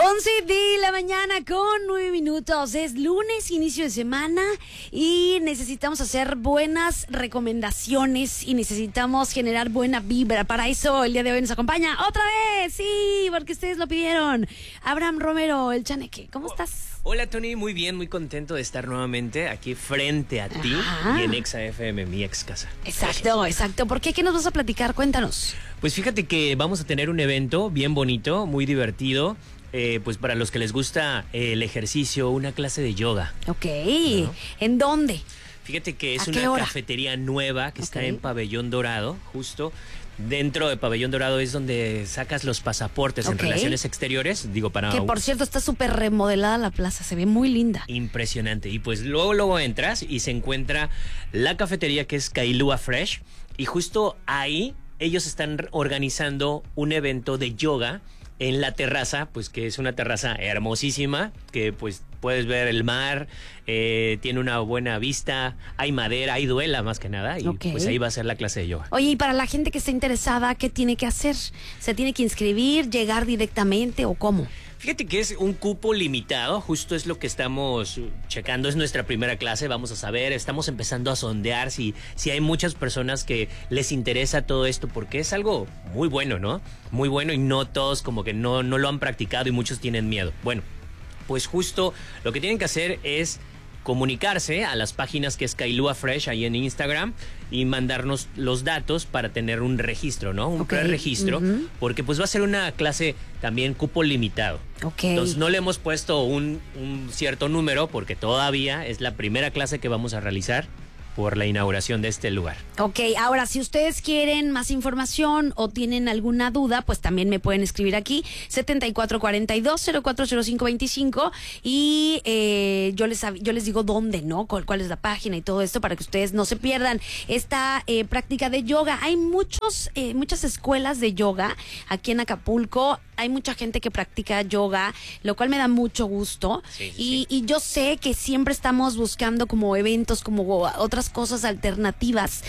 11 de la mañana con 9 minutos. Es lunes, inicio de semana, y necesitamos hacer buenas recomendaciones y necesitamos generar buena vibra. Para eso el día de hoy nos acompaña otra vez, sí, porque ustedes lo pidieron, Abraham Romero, el Chaneque. ¿Cómo estás? Hola, Tony, muy bien, muy contento de estar nuevamente aquí frente a ti y en Exa FM, mi ex casa. Exacto, exacto. ¿Por qué? ¿Qué nos vas a platicar? Cuéntanos. Pues fíjate que vamos a tener un evento bien bonito, muy divertido. Pues para los que les gusta el ejercicio, una clase de yoga. Ok, ¿No? ¿En dónde? Fíjate que es ¿A qué una hora? cafetería nueva que está Ok. en Pabellón Dorado, justo. Dentro de Pabellón Dorado es donde sacas los pasaportes en Ok. relaciones exteriores, digo, para... Que por cierto está súper remodelada la plaza, se ve muy linda. Impresionante. Y pues luego entras y se encuentra la cafetería que es Kailua Fresh. Y justo ahí ellos están organizando un evento de yoga en la terraza, pues que es una terraza hermosísima, que pues puedes ver el mar, tiene una buena vista, hay madera, hay duela más que nada, y Ok. pues ahí va a ser la clase de yoga. Oye, y para la gente que está interesada, ¿qué tiene que hacer? ¿Se tiene que inscribir, llegar directamente o cómo? Fíjate que es un cupo limitado, justo es lo que estamos checando, es nuestra primera clase, vamos a saber, estamos empezando a sondear si hay muchas personas que les interesa todo esto, porque es algo muy bueno, ¿no? Muy bueno, y no todos como que no lo han practicado y muchos tienen miedo. Bueno, pues justo lo que tienen que hacer es comunicarse a las páginas que es Kailua Fresh ahí en Instagram y mandarnos los datos para tener un registro, ¿no? Un Ok. preregistro, porque pues va a ser una clase también cupo limitado. Ok. Entonces no le hemos puesto un cierto número porque todavía es la primera clase que vamos a realizar por la inauguración de este lugar. Ok, ahora si ustedes quieren más información o tienen alguna duda, pues también me pueden escribir aquí, 7442-040525, y yo les digo dónde, ¿no? ¿Cuál es la página y todo esto para que ustedes no se pierdan esta práctica de yoga. Hay muchas escuelas de yoga aquí en Acapulco. Hay mucha gente que practica yoga, lo cual me da mucho gusto. Sí, Y yo sé que siempre estamos buscando como eventos, como otras cosas alternativas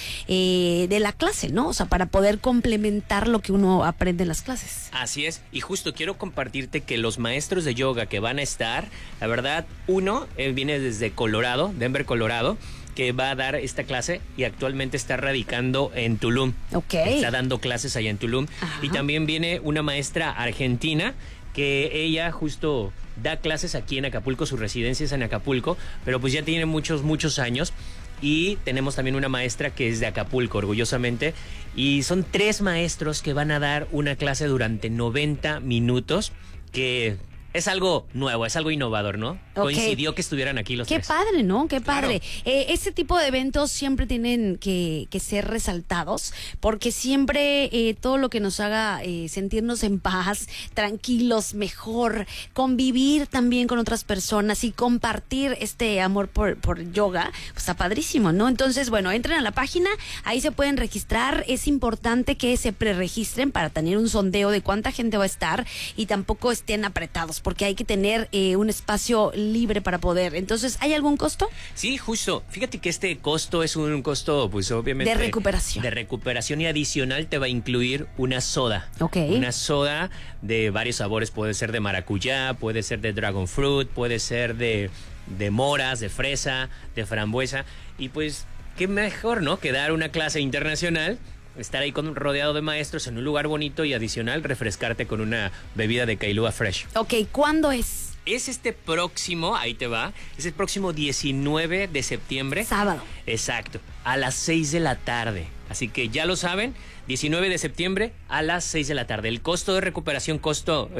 de la clase, ¿no? O sea, para poder complementar lo que uno aprende en las clases. Así es, y justo quiero compartirte que los maestros de yoga que van a estar, la verdad, uno viene desde Colorado, Denver, Colorado, que va a dar esta clase y actualmente está radicando en Tulum. Ok. Está dando clases allá en Tulum. Ajá. Y también viene una maestra argentina que ella justo da clases aquí en Acapulco, su residencia es en Acapulco, pero pues ya tiene muchos años. Y tenemos también una maestra que es de Acapulco, orgullosamente. Y son 3 maestros que van a dar una clase durante 90 minutos, que es algo nuevo, es algo innovador, ¿no? Ok. Coincidió que estuvieran aquí los Qué 3. padre, ¿no? Qué padre. Claro. Este tipo de eventos siempre tienen que ser resaltados, porque siempre todo lo que nos haga sentirnos en paz, tranquilos, mejor, convivir también con otras personas y compartir este amor por yoga, pues está padrísimo, ¿no? Entonces, bueno, entren a la página, ahí se pueden registrar. Es importante que se preregistren para tener un sondeo de cuánta gente va a estar y tampoco estén apretados, porque hay que tener un espacio libre para poder. Entonces, ¿hay algún costo? Sí, justo. Fíjate que este costo es un costo, pues obviamente... De recuperación. De recuperación, y adicional te va a incluir una soda. Ok. Una soda de varios sabores. Puede ser de maracuyá, puede ser de dragon fruit, puede ser de moras, de fresa, de frambuesa. Y pues, qué mejor, ¿no? Que dar una clase internacional, estar ahí rodeado de maestros en un lugar bonito y adicional refrescarte con una bebida de Kailua Fresh. Ok, ¿cuándo es? Es este próximo, ahí te va, es el próximo 19 de septiembre. Sábado. Exacto, a las 6 de la tarde. Así que ya lo saben, 19 de septiembre a las 6 de la tarde. El costo de recuperación, costo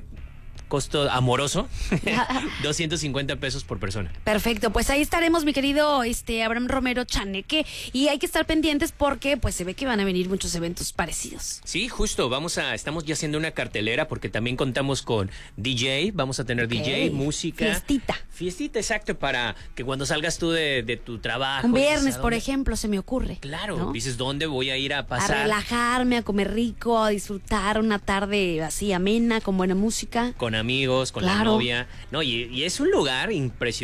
amoroso, 250 pesos por persona. Perfecto, pues ahí estaremos, mi querido Abraham Romero Chaneque, y hay que estar pendientes porque pues se ve que van a venir muchos eventos parecidos. Sí, justo, estamos ya haciendo una cartelera porque también contamos con DJ, vamos a tener Ok. DJ, música. Fiestita, exacto, para que cuando salgas tú de tu trabajo. un dices, viernes, ¿a por dónde? ejemplo, se me ocurre. Claro, ¿no? dices, ¿dónde voy a ir a A pasar? relajarme, a comer rico, a disfrutar una tarde así amena, con buena música. Con amigos, con la Claro. novia. No, y es un lugar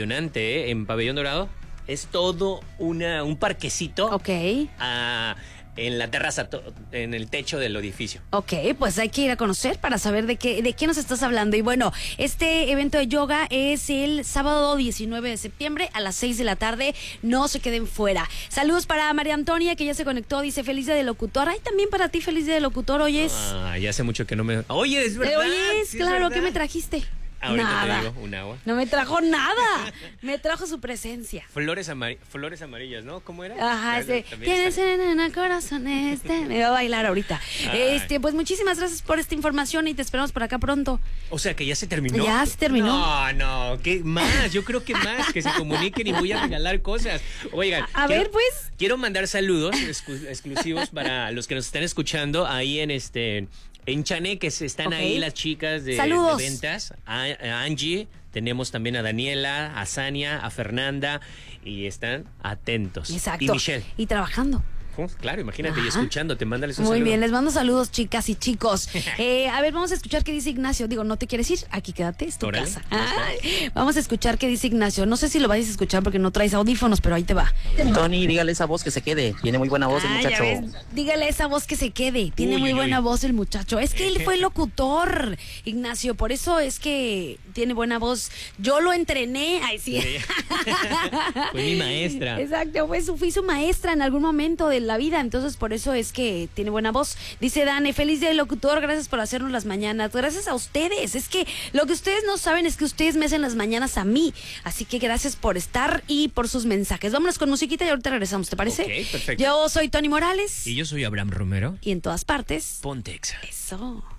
impresionante, ¿eh? En Pabellón Dorado. Es todo un parquecito Ok. en la terraza, en el techo del edificio. Ok, pues hay que ir a conocer para saber de qué nos estás hablando. Y bueno, este evento de yoga es el sábado 19 de septiembre a las 6 de la tarde. No se queden fuera. Saludos para María Antonia, que ya se conectó. Dice, feliz día de locutor. Ay, también para ti, feliz día de locutor. Oyes. Ya hace mucho que no me... Oye, es verdad. Oyes, sí, claro. verdad. ¿Qué me trajiste? Ahorita Nada. te digo, un agua. No me trajo nada. Me trajo su presencia. Flores amarillas, ¿no? ¿Cómo era? Ajá, También tienes está. en el corazón me va a bailar ahorita. Pues muchísimas gracias por esta información y te esperamos por acá pronto. O sea, que ya se terminó. Ya se terminó. No, ¿qué más? Yo creo que más, que se comuniquen y voy a regalar cosas. Oigan. A ver, pues. Quiero mandar saludos exclusivos para los que nos están escuchando ahí en Chané, que están ahí las chicas de ventas. A Angie, tenemos también a Daniela, a Sania, a Fernanda, y están atentos. Exacto. Y Michelle. Y trabajando. Claro, imagínate, Ajá. y escuchándote, mándales un Muy saludo. bien, les mando saludos, chicas y chicos. A ver, vamos a escuchar qué dice Ignacio. Digo, ¿no te quieres ir? Aquí quédate, es tu Órale, casa. Vamos a escuchar qué dice Ignacio. No sé si lo vais a escuchar porque no traes audífonos, pero ahí te va. Tony, dígale esa voz que se quede. Tiene muy buena voz el Ya muchacho. ves, dígale esa voz que se quede. Tiene muy buena voz el muchacho. Es que él fue locutor, Ignacio. Por eso es que tiene buena voz. Yo lo entrené. Ay, sí. Fue mi maestra. Exacto, fui su maestra en algún momento de la vida. Entonces, por eso es que tiene buena voz. Dice Dane, feliz día del locutor. Gracias por hacernos las mañanas. Gracias a ustedes. Es que lo que ustedes no saben es que ustedes me hacen las mañanas a mí. Así que gracias por estar y por sus mensajes. Vámonos con musiquita y ahorita regresamos, ¿te parece? Ok, perfecto. Yo soy Tony Morales. Y yo soy Abraham Romero. Y en todas partes. Ponte Exa. Eso.